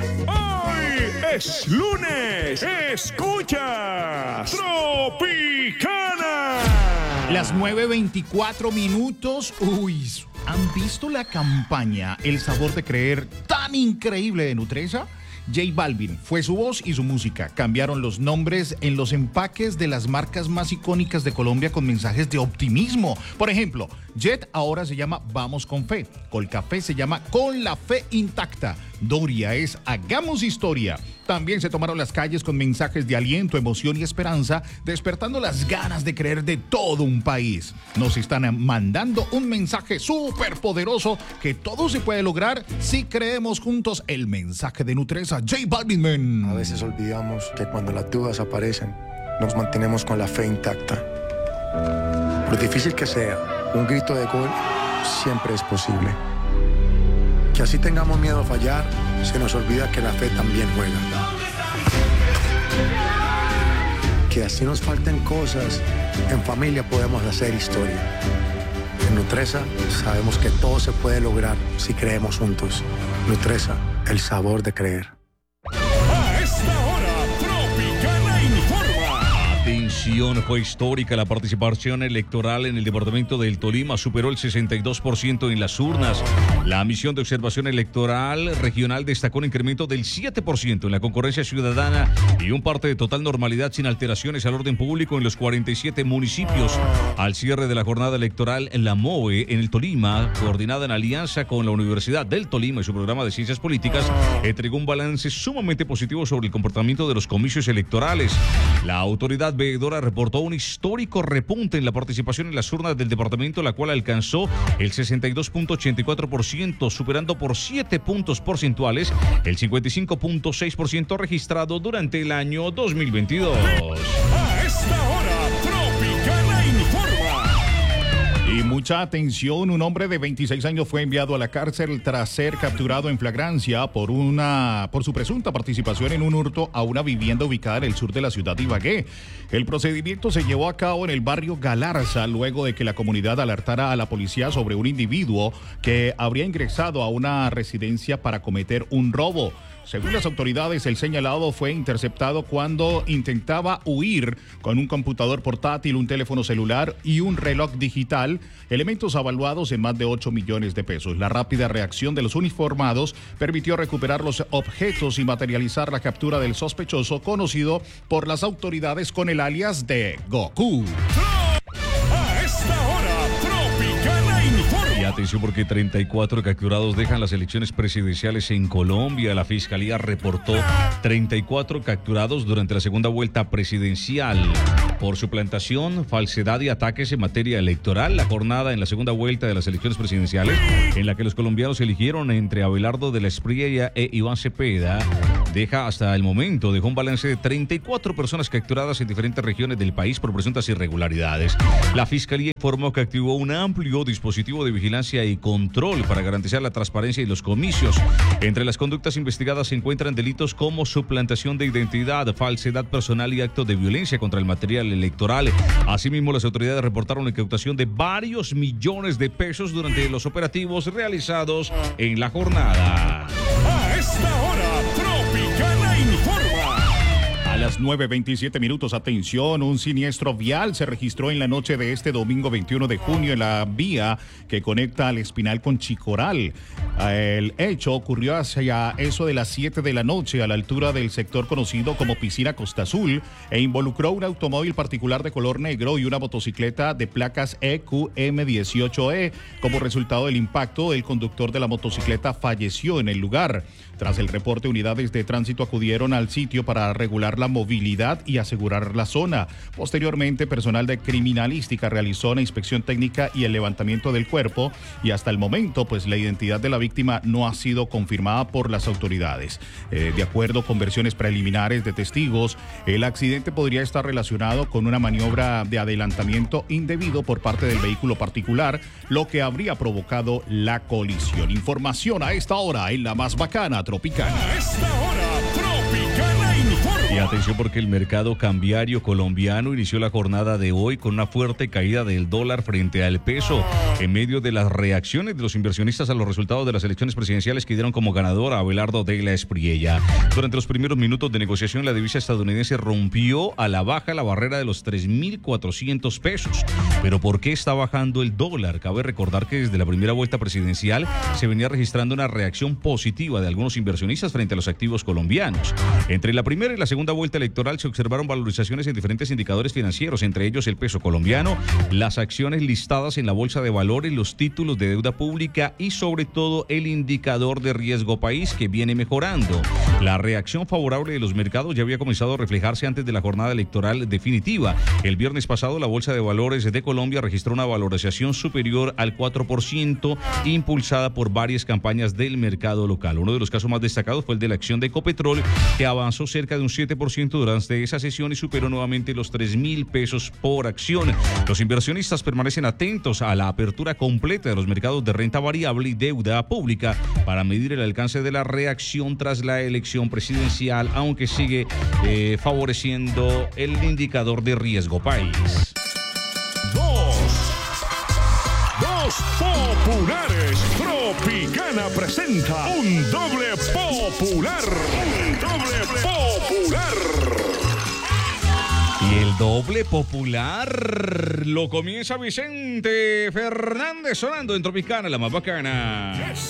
Hoy es lunes. Escucha Tropicana. Las 9:24 minutos. Uy, ¿han visto la campaña El Sabor de Creer tan increíble de Nutresa? J Balvin fue su voz y su música. Cambiaron los nombres en los empaques de las marcas más icónicas de Colombia con mensajes de optimismo. Por ejemplo, Jet ahora se llama Vamos con Fe. Colcafé se llama Con la Fe Intacta. Doria es Hagamos Historia. También se tomaron las calles con mensajes de aliento, emoción y esperanza, despertando las ganas de creer de todo un país. Nos están mandando un mensaje súper poderoso que todo se puede lograr si creemos juntos. El mensaje de Nutresa, J Balvin, man. A veces olvidamos que cuando las dudas aparecen, nos mantenemos con la fe intacta. Por difícil que sea, un grito de gol siempre es posible. Que así tengamos miedo a fallar, se nos olvida que la fe también juega. Que así nos falten cosas, en familia podemos hacer historia. En Nutresa sabemos que todo se puede lograr si creemos juntos. Nutresa, el sabor de creer. A esta hora, Tropicana informa. Atención, fue histórica la participación electoral en el departamento del Tolima, superó el 62% en las urnas. La misión de observación electoral regional destacó un incremento del 7% en la concurrencia ciudadana y un parte de total normalidad sin alteraciones al orden público en los 47 municipios. Al cierre de la jornada electoral, la MOE en el Tolima, coordinada en alianza con la Universidad del Tolima y su programa de Ciencias Políticas, entregó un balance sumamente positivo sobre el comportamiento de los comicios electorales. La autoridad veedora reportó un histórico repunte en la participación en las urnas del departamento, la cual alcanzó el 62.84%, superando por 7 puntos porcentuales el 55.6% registrado durante el año 2022. A esta hora, Tropicana informa. Y mucha atención, un hombre de 26 años fue enviado a la cárcel tras ser capturado en flagrancia por su presunta participación en un hurto a una vivienda ubicada en el sur de la ciudad de Ibagué. El procedimiento se llevó a cabo en el barrio Galarza luego de que la comunidad alertara a la policía sobre un individuo que habría ingresado a una residencia para cometer un robo. Según las autoridades, el señalado fue interceptado cuando intentaba huir con un computador portátil, un teléfono celular y un reloj digital, elementos avaluados en más de 8 millones de pesos. La rápida reacción de los uniformados permitió recuperar los objetos y materializar la captura del sospechoso, conocido por las autoridades con el alias de Goku. A esta hora, Tropicana informa. Y atención porque 34 capturados dejan las elecciones presidenciales en Colombia. La Fiscalía reportó 34 capturados durante la segunda vuelta presidencial por suplantación, falsedad y ataques en materia electoral. La jornada en la segunda vuelta de las elecciones presidenciales, en la que los colombianos eligieron entre Abelardo de la Espriella e Iván Cepeda, dejó un balance de 34 personas capturadas en diferentes regiones del país por presuntas irregularidades. La Fiscalía informó que activó un amplio dispositivo de vigilancia y control para garantizar la transparencia y los comicios. Entre las conductas investigadas se encuentran delitos como suplantación de identidad, falsedad personal y actos de violencia contra el material electoral. Asimismo, las autoridades reportaron la incautación de varios millones de pesos durante los operativos realizados en la jornada. A esta hora, Tropicana informa. A las 9:27 minutos, atención, un siniestro vial se registró en la noche de este domingo 21 de junio en la vía que conecta al Espinal con Chicoral. El hecho ocurrió hacia eso de las 7 de la noche a la altura del sector conocido como Piscina Costa Azul e involucró un automóvil particular de color negro y una motocicleta de placas EQM18E. Como resultado del impacto, el conductor de la motocicleta falleció en el lugar. Tras el reporte, unidades de tránsito acudieron al sitio para regular la movilidad y asegurar la zona. Posteriormente, personal de criminalística realizó una inspección técnica y el levantamiento del cuerpo, y hasta el momento, pues la identidad de la víctima no ha sido confirmada por las autoridades. De acuerdo con versiones preliminares de testigos, el accidente podría estar relacionado con una maniobra de adelantamiento indebido por parte del vehículo particular, lo que habría provocado la colisión. Información a esta hora en la más bacana Tropicana. A esta hora, Tropicana informa. informa. Y atención porque el mercado cambiario colombiano inició la jornada de hoy con una fuerte caída del dólar frente al peso en medio de las reacciones de los inversionistas a los resultados de las elecciones presidenciales que dieron como ganador a Abelardo de la Espriella. Durante los primeros minutos de negociación, la divisa estadounidense rompió a la baja la barrera de los 3.400 pesos. Pero ¿por qué está bajando el dólar? Cabe recordar que desde la primera vuelta presidencial se venía registrando una reacción positiva de algunos inversionistas frente a los activos colombianos. Entre la primera y la segunda vuelta electoral se observaron valorizaciones en diferentes indicadores financieros, entre ellos el peso colombiano, las acciones listadas en la bolsa de valores, los títulos de deuda pública y sobre todo el indicador de riesgo país, que viene mejorando. La reacción favorable de los mercados ya había comenzado a reflejarse antes de la jornada electoral definitiva. El viernes pasado la bolsa de valores de Colombia registró una valorización superior al 4%, impulsada por varias campañas del mercado local. Uno de los casos más destacados fue el de la acción de Ecopetrol, que avanzó cerca de un 7% durante esa sesión y superó nuevamente los 3.000 pesos por acción. Los inversionistas permanecen atentos a la apertura completa de los mercados de renta variable y deuda pública para medir el alcance de la reacción tras la elección presidencial, aunque sigue favoreciendo el indicador de riesgo país. Dos populares. Tropicana presenta un doble popular. Un doble popular. Y el doble popular lo comienza Vicente Fernández sonando en Tropicana, la más bacana.